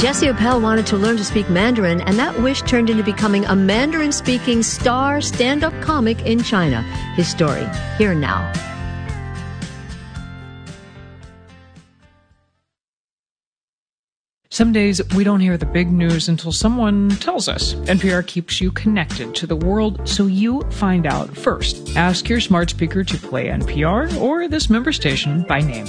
Jessie Appel wanted to learn to speak Mandarin, and that wish turned into becoming a Mandarin-speaking star stand-up comic in China. His story, here now. Some days we don't hear the big news until someone tells us. NPR keeps you connected to the world so you find out first. Ask your smart speaker to play NPR or this member station by name.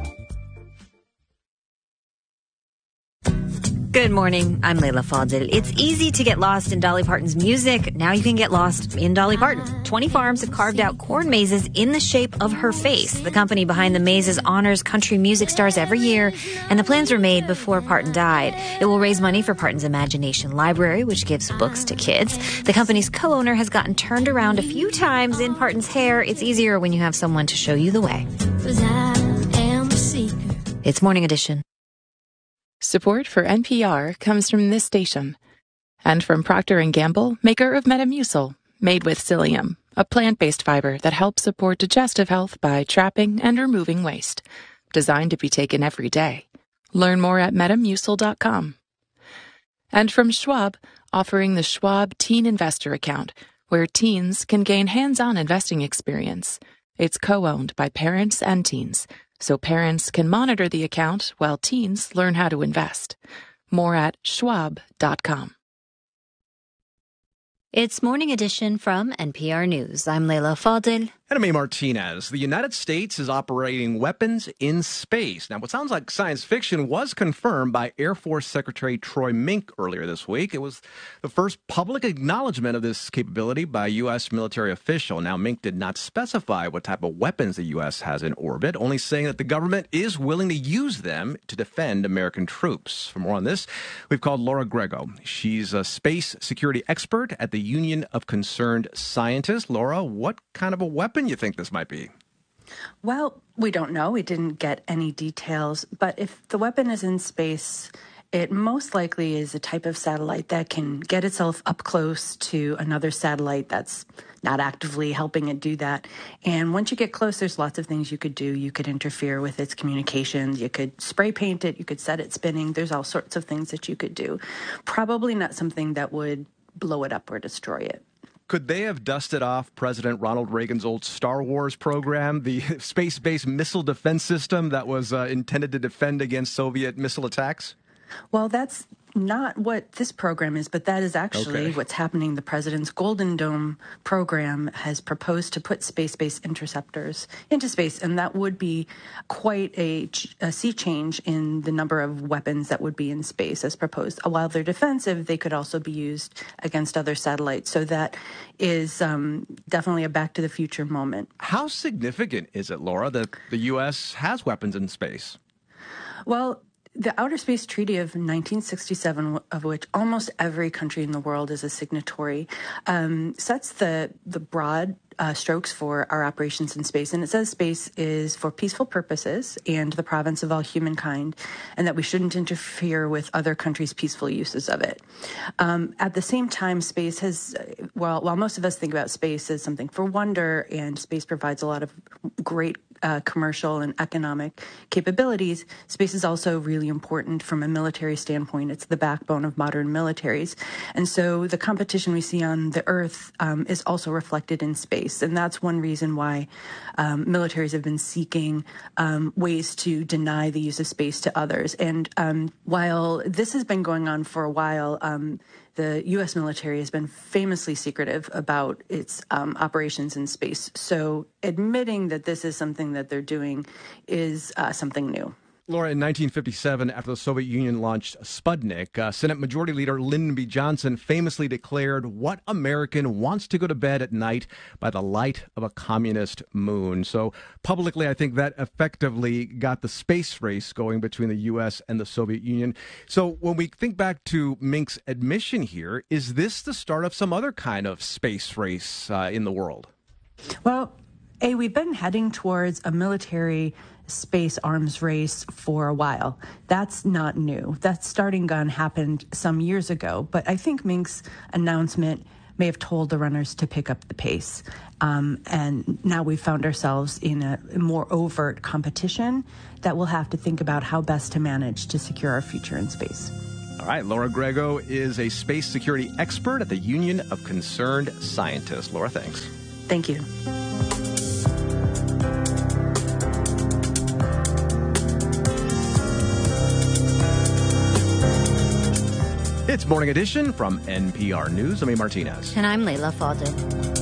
Good morning. I'm Layla Fadil. It's easy to get lost in Dolly Parton's music. Now you can get lost in Dolly Parton. 20 farms have carved out corn mazes in the shape of her face. The company behind the mazes honors country music stars every year, and the plans were made before Parton died. It will raise money for Parton's Imagination Library, which gives books to kids. The company's co-owner has gotten turned around a few times in Parton's hair. It's easier when you have someone to show you the way. It's Morning Edition. Support for NPR comes from this station and from Procter & Gamble, maker of Metamucil, made with psyllium, a plant-based fiber that helps support digestive health by trapping and removing waste. Designed to be taken every day. Learn more at Metamucil.com. And from Schwab, offering the Schwab Teen Investor Account, where teens can gain hands-on investing experience. It's co-owned by parents and teens, so parents can monitor the account while teens learn how to invest. More at schwab.com. It's Morning Edition from NPR News. I'm Layla Fadil. And I'm A. Martinez. The United States is operating weapons in space. Now, what sounds like science fiction was confirmed by Air Force Secretary Troy Mink earlier this week. It was the first public acknowledgement of this capability by a U.S. military official. Now, Mink did not specify what type of weapons the U.S. has in orbit, only saying that the government is willing to use them to defend American troops. For more on this, we've called Laura Grego. She's a space security expert at the Union of Concerned Scientists. Laura, what kind of a weapon you think this might be? Well, we don't know. We didn't get any details. But if the weapon is in space, it most likely is a type of satellite that can get itself up close to another satellite that's not actively helping it do that. And once you get close, there's lots of things you could do. You could interfere with its communications. You could spray paint it. You could set it spinning. There's all sorts of things that you could do. Probably not something that would blow it up or destroy it. Could they have dusted off President Ronald Reagan's old Star Wars program, the space-based missile defense system that was intended to defend against Soviet missile attacks? Well, that's not what this program is, but that is actually what's happening. The president's Golden Dome program has proposed to put space-based interceptors into space, and that would be quite a sea change in the number of weapons that would be in space as proposed. While they're defensive, they could also be used against other satellites. So that is definitely a Back to the Future moment. How significant is it, Laura, that the U.S. has weapons in space? Well, the Outer Space Treaty of 1967, of which almost every country in the world is a signatory, sets the broad strokes for our operations in space. And it says space is for peaceful purposes and the province of all humankind, and that we shouldn't interfere with other countries' peaceful uses of it. At the same time, space has, while most of us think about space as something for wonder, and space provides a lot of great commercial and economic capabilities, space is also really important from a military standpoint. It's the backbone of modern militaries. And so the competition we see on the Earth is also reflected in space. And that's one reason why militaries have been seeking ways to deny the use of space to others. And while this has been going on for a while, the U.S. military has been famously secretive about its operations in space. So admitting that this is something that they're doing is something new. Laura, in 1957, after the Soviet Union launched Sputnik, Senate Majority Leader Lyndon B. Johnson famously declared, "What American wants to go to bed at night by the light of a communist moon?" So publicly, I think that effectively got the space race going between the U.S. and the Soviet Union. So when we think back to Mink's admission here, is this the start of some other kind of space race in the world? Well, we've been heading towards a military space arms race for a while. That's not new. That starting gun happened some years ago, but I think Mink's announcement may have told the runners to pick up the pace. And now we've found ourselves in a more overt competition that we'll have to think about how best to manage to secure our future in space. All right, Laura Grego is a space security expert at the Union of Concerned Scientists. Laura, thanks. Thank you. It's Morning Edition from NPR News. I'm Martinez. And I'm Leila Fadel.